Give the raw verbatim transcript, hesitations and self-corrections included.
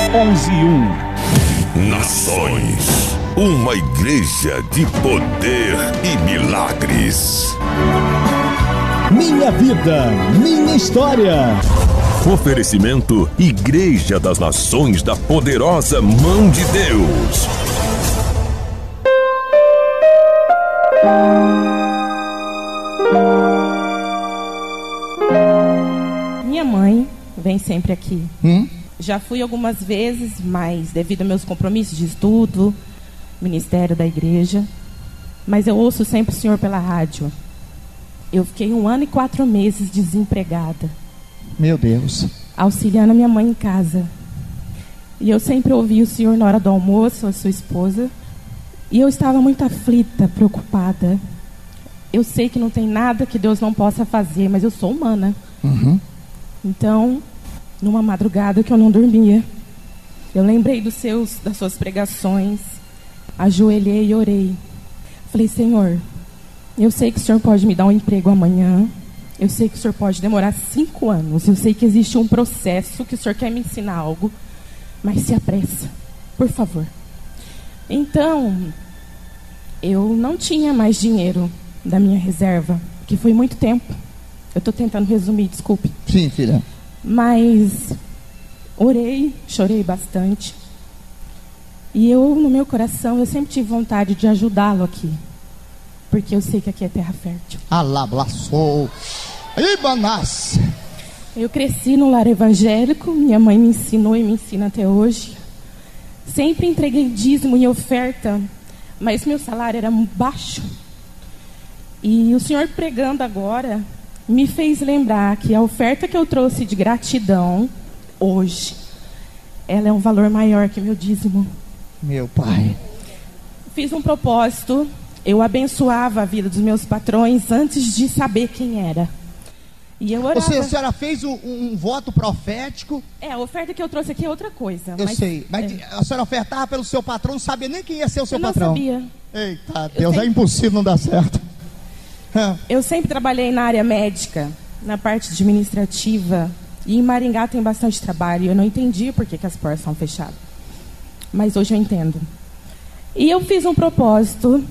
onze e um. Nações, uma igreja de poder e milagres. Minha vida, minha história. Oferecimento Igreja das Nações da Poderosa Mão de Deus. Minha mãe vem sempre aqui. Hum? Já fui algumas vezes, mas devido aos meus compromissos de estudo, ministério da igreja, mas eu ouço sempre o Senhor pela rádio. Eu fiquei um ano e quatro meses desempregada. Meu Deus. Auxiliando a minha mãe em casa. E eu sempre ouvi o Senhor na hora do almoço, a sua esposa. E eu estava muito aflita, preocupada. Eu sei que não tem nada que Deus não possa fazer, mas eu sou humana. Uhum. Então, numa madrugada que eu não dormia, eu lembrei dos seus, das suas pregações, ajoelhei e orei. Falei, Senhor, eu sei que o Senhor pode me dar um emprego amanhã. Eu sei que o Senhor pode demorar cinco anos. Eu sei que existe um processo, que o Senhor quer me ensinar algo. Mas se apressa, por favor. Então, eu não tinha mais dinheiro da minha reserva, que foi muito tempo. Eu estou tentando resumir, desculpe. Sim, filha. Mas orei, chorei bastante. E eu, no meu coração, eu sempre tive vontade de ajudá-lo aqui. Porque eu sei que aqui é terra fértil. Alablaçou. Ibanás. Eu cresci no lar evangélico, minha mãe me ensinou e me ensina até hoje. Sempre entreguei dízimo e oferta, mas meu salário era baixo. E o Senhor pregando agora me fez lembrar que a oferta que eu trouxe de gratidão hoje, ela é um valor maior que meu dízimo. Meu pai. Fiz um propósito, eu abençoava a vida dos meus patrões antes de saber quem era. E eu orava. Ou seja, a senhora fez um, um voto profético. É, a oferta que eu trouxe aqui é outra coisa. Eu mas, sei, mas é. a senhora ofertava pelo seu patrão, não sabia nem quem ia ser o seu eu não patrão. sabia. Eita, Eu Deus, tenho- é impossível não dar certo. Eu sempre trabalhei na área médica, na parte administrativa. E em Maringá tem bastante trabalho. Eu não entendi por que, que as portas são fechadas. Mas hoje eu entendo. E eu fiz um propósito